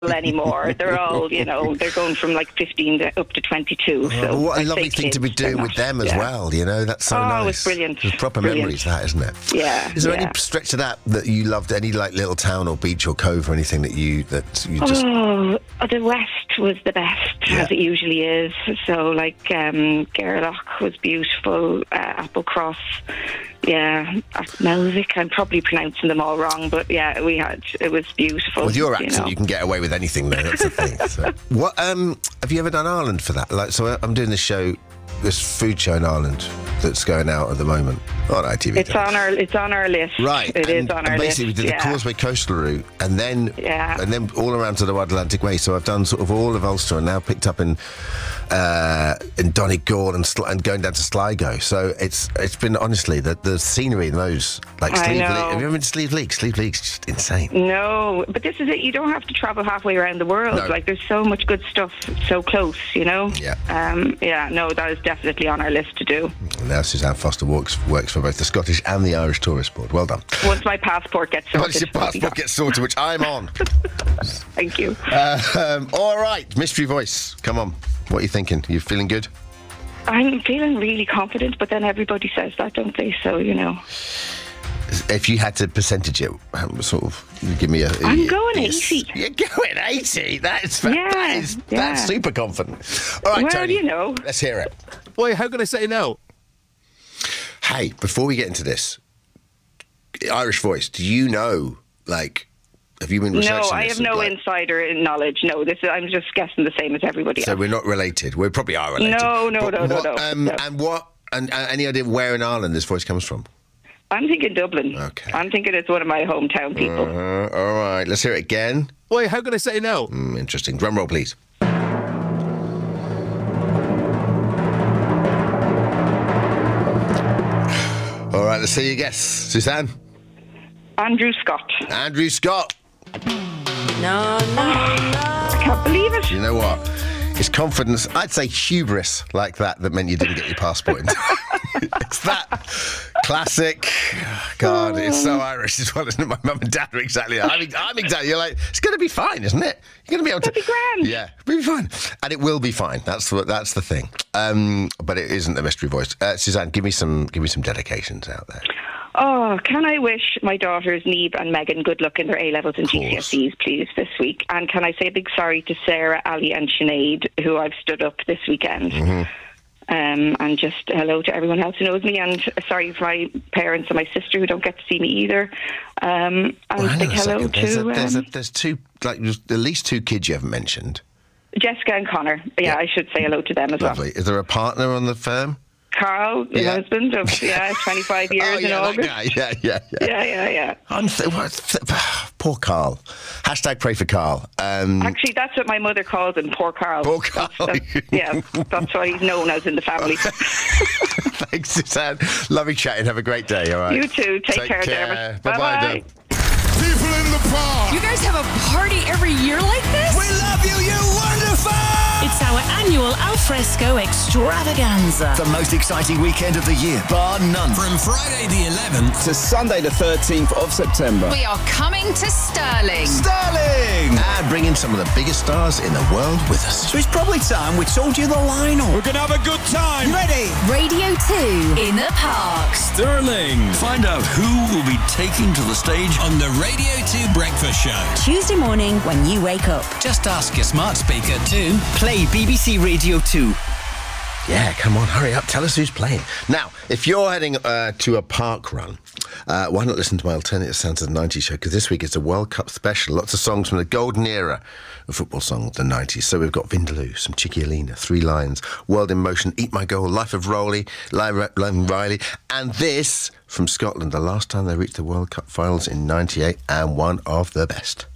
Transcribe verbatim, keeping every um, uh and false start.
anymore. They're all, you know, they're going from like fifteen to up to twenty-two. So well, what a I'd lovely say thing kids, to be doing they're with not- them as yeah. well, you know, that's so Oh, nice. it was brilliant. It's proper Brilliant. memories, that, isn't it? Yeah. Is there yeah. any stretch of that that you loved, any like little town or beach or cove or anything that you, that you just... Oh, the West was the best, Yeah. as it usually is. So, like, um, Gairloch was beautiful, uh, Applecross, yeah, uh, Melvick. I'm probably pronouncing them all wrong, but yeah, we had, it was beautiful. With your you accent, know. you can get away with anything, though. That's the thing. So. What um, have you ever done Ireland for that? Like, so I'm doing this show, this food show in Ireland that's going out at the moment on I T V. It's on our, it's on our list. Right, It is and, on and our basically list. we did yeah. the Causeway Coastal route, and then Yeah. and then all around to the Wide Atlantic Way. So I've done sort of all of Ulster, and now picked up in uh, in Donegal and Sl- and going down to Sligo. So it's it's been honestly the the scenery in those like I Slieve League. know. Have you ever been to Slieve League? Slieve League's just insane. No, but this is it. You don't have to travel halfway around the world. No. Like, there's so much good stuff so close, you know? Yeah. Um, yeah, no, that is definitely on our list to do. And now Suzanne Foster works works for both the Scottish and the Irish Tourist Board. Well done. Once my passport gets sorted. Once your we'll be passport gets sorted, which I'm on. Thank you. um, all right, mystery voice. Come on. What are you thinking? You feeling good? I'm feeling really confident, but then everybody says that, don't they? So, you know. If you had to percentage it, um, sort of, you give me a... I'm going yes. eighty. You're going eighty? That's, Yeah, that is, yeah. that's super confident. All right, Well, Tony, you know. let's hear it. Boy, how can I say no? Hey, before we get into this, Irish voice, do you know, like, have you been researching No, I this? have no like, insider knowledge. No, this is, I'm just guessing the same as everybody So else. we're not related. We probably are related. No, no, But no, no, what, no, Um, no. And what, and uh, any idea where in Ireland this voice comes from? I'm thinking Dublin. Okay. I'm thinking it's one of my hometown people. Uh, all right, let's hear it again. Boy, how can I say no? Mm, interesting. Drum roll, please. All right, let's see your guess. Suzanne? Andrew Scott. Andrew Scott. No, no, no. I can't believe it. You know what? It's confidence, I'd say hubris like that that meant you didn't get your passport in time. It's that classic. God, it's so Irish as well, isn't it? My mum and dad are exactly that. I'm, I'm exactly, you're like, it's going to be fine, isn't it? You're going to be able to... It'll be grand. Yeah, it'll be fine. And it will be fine. That's what. That's the thing. Um, but it isn't the mystery voice. Uh, Suzanne, give me some give me some dedications out there. Oh, can I wish my daughters Neve and Megan good luck in their A-levels and G C S Es, please, this week? And can I say a big sorry to Sarah, Ali and Sinead, who I've stood up this weekend? Mm-hmm. Um, and just hello to everyone else who knows me, and sorry for my parents and my sister who don't get to see me either. Um, and Well, hang big on a hello second. There's, to a, there's, a, um, there's two, like, there's at least two kids you haven't mentioned. Jessica and Connor. Yeah, Yeah. I should say hello to them as Lovely. Is there a partner on the firm? well. Carl, my Yeah. husband of yeah, twenty-five years oh, yeah, in that August. guy. Yeah, yeah, yeah. Yeah, yeah, yeah. I'm th- what, th- poor Carl. Hashtag pray for Carl. Um, Actually, that's what my mother calls him, poor Carl. Poor Carl. That's, that's, yeah, that's what he's known as in the family. Thanks, Suzanne. Lovely chatting. Have a great day, all right? You too. Take, care, Dermot. Bye-bye. Bye-bye. Dermot. People in the park. You guys have a party every year like this? We love you, you're wonderful. It's our annual Alfresco extravaganza. The most exciting weekend of the year, bar none. From Friday the eleventh to Sunday the thirteenth of September. We are coming to Stirling. Stirling! And bring in some of the biggest stars in the world with us. So it's probably time we told you the lineup. We're going to have a good time. You ready? Radio two in the park. Stirling. Find out who will be taking to the stage on the Radio two Breakfast Show. Tuesday morning when you wake up. Just ask your smart speaker to play B B C Radio two. Yeah, come on, hurry up. Tell us who's playing. Now, if you're heading uh, to a park run, uh, why not listen to my Alternative Sounds of the nineties show? Because this week it's a World Cup special. Lots of songs from the golden era of football songs of the nineties. So we've got Vindaloo, some Chicky Alina, Three Lions, World in Motion, Eat My Goal, Life of Rowley, Live Riley, and this from Scotland, the last time they reached the World Cup finals in ninety-eight, and one of the best.